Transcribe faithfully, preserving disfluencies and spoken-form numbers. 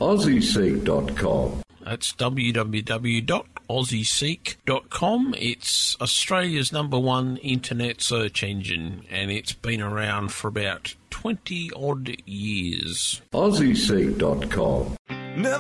aussie seek dot com. That's w w w dot aussie seek dot com. It's Australia's number one internet search engine, and it's been around for about twenty odd years. aussie seek dot com. Never